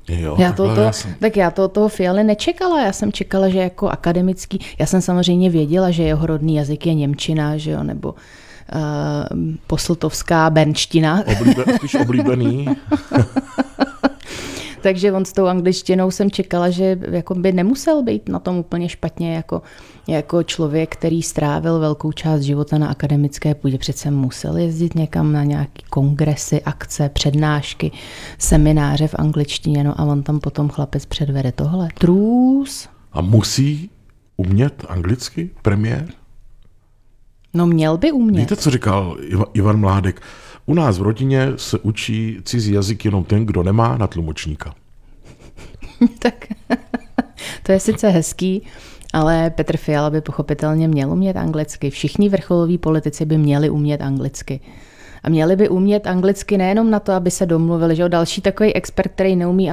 Jo, já to od toho Fialy nečekala. Já jsem čekala, že jako akademický, já jsem samozřejmě věděla, že jeho rodný jazyk je němčina, že jo, nebo posltovská bernština. Spíš oblíbený. Takže on s tou angličtinou jsem čekala, že jako by nemusel být na tom úplně špatně jako člověk, který strávil velkou část života na akademické půdě. Přece musel jezdit někam na nějaké kongresy, akce, přednášky, semináře v angličtině, no a on tam potom chlapec předvede tohle. Trůz. A musí umět anglicky premiér? No měl by umět. Víte, co říkal Ivan Mládek? U nás v rodině se učí cizí jazyk jenom ten, kdo nemá na tlumočníka. Tak to je sice hezký, ale Petr Fiala by pochopitelně měl umět anglicky. Všichni vrcholoví politici by měli umět anglicky. A měli by umět anglicky nejenom na to, aby se domluvili, že další takový expert, který neumí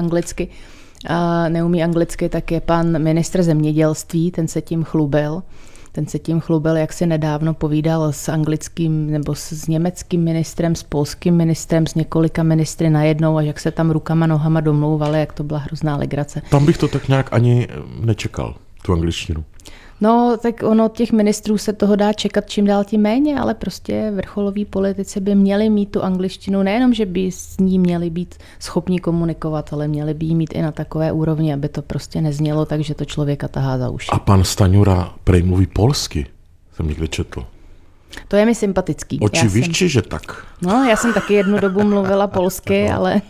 anglicky, tak je pan ministr zemědělství, ten se tím chlubil, jak si nedávno povídal s anglickým nebo s německým ministrem, s polským ministrem, s několika ministry najednou a jak se tam rukama, nohama domlouvali, jak to byla hrozná legrace. Tam bych to tak nějak ani nečekal, tu angličtinu. No, tak ono od těch ministrů se toho dá čekat čím dál tím méně, ale prostě vrcholoví politici by měli mít tu angličtinu, nejenom, že by s ní měli být schopni komunikovat, ale měli by jí mít i na takové úrovni, aby to prostě neznělo tak, že to člověka tahá za uši. A pan Staňura prej mluví polsky, jsem někde četl. To je mi sympatický. Očiviště, že tak. No, já jsem taky jednu dobu mluvila polsky, no. Ale...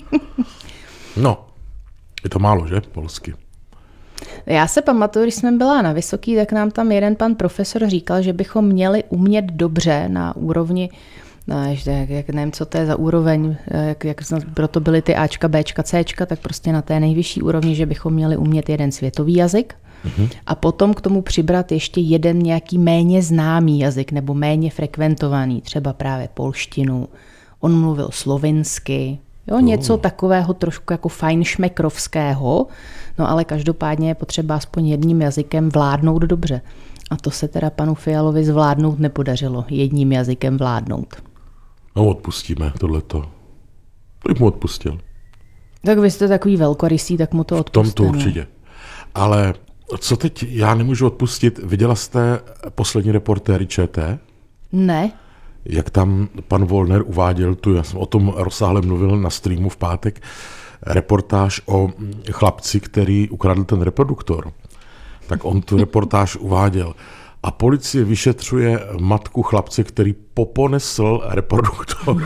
No, je to málo, že? Polsky. Já se pamatuju, když jsme byla na Vysoký, tak nám tam jeden pan profesor říkal, že bychom měli umět dobře na úrovni, jak nevím, co to je za úroveň, jak proto byly ty Ačka, Bčka, Cčka, tak prostě na té nejvyšší úrovni, že bychom měli umět jeden světový jazyk a potom k tomu přibrat ještě jeden nějaký méně známý jazyk nebo méně frekventovaný, třeba právě polštinu. On mluvil slovinsky, jo, něco takového trošku jako fajnšmekrovského, no ale každopádně je potřeba aspoň jedním jazykem vládnout dobře. A to se teda panu Fialovi zvládnout nepodařilo, jedním jazykem vládnout. No odpustíme tohleto. To bych mu odpustil. Tak vy jste takový velkorysý, tak mu to odpustíme. V tom to určitě. Ale co teď já nemůžu odpustit, viděla jste poslední Reportéry ČT? Ne. Jak tam pan Wollner uváděl, já jsem o tom rozsáhle mluvil na streamu v pátek, reportáž o chlapci, který ukradl ten reproduktor. Tak on tu reportáž uváděl. A policie vyšetřuje matku chlapce, který poponesl reproduktor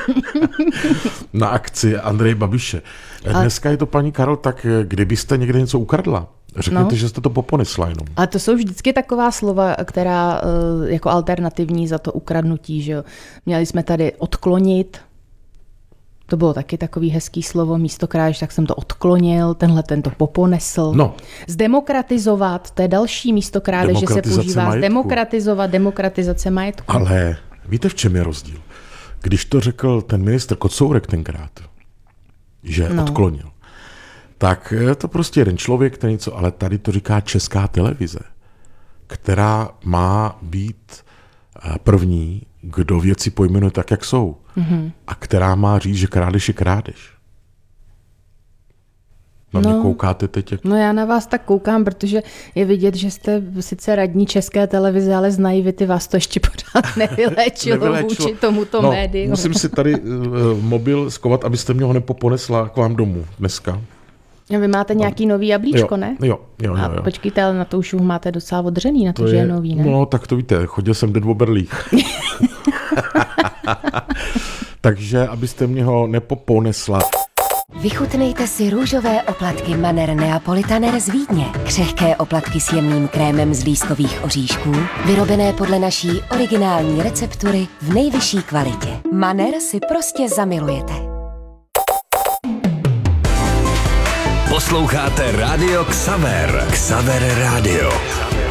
na akci Andreje Babiše. Dneska je to, paní Karol, tak kdybyste někde něco ukradla, řekněte, že jste to poponesla jenom. Ale to jsou vždycky taková slova, která jako alternativní za to ukradnutí, že jo. Měli jsme tady odklonit, to bylo taky takový hezký slovo, místo krádež, tak jsem to odklonil, ten to poponesl. No. Zdemokratizovat, to je další místo krádeže se používá. Majetku. Zdemokratizovat, demokratizace majetku. Ale víte, v čem je rozdíl? Když to řekl ten ministr Kocourek tenkrát, že odklonil, tak je to prostě jeden člověk, který něco, ale tady to říká Česká televize, která má být první, kdo věci pojmenuje tak, jak jsou. Mm-hmm. A která má říct, že krádež je krádež. Na mě koukáte teď? No já na vás tak koukám, protože je vidět, že jste sice radní České televize, ale z naivity vás to ještě pořád nevyléčilo vůči tomuto médiu. Musím si tady mobil skovat, abyste mě ho nepoponesla k vám domů dneska. Vy máte nějaký nový jablíčko, ne? Jo. A počkejte, ale na to už máte docela odřený, na to, že je nový, ne? No, tak to víte, chodil jsem do Berlích. Takže, abyste mě ho nepoponesla. Vychutnejte si růžové oplatky Manner Neapolitaner z Vídně. Křehké oplatky s jemným krémem z lískových oříšků, vyrobené podle naší originální receptury v nejvyšší kvalitě. Manner si prostě zamilujete. Posloucháte Rádio Xaver. Xaver Rádio.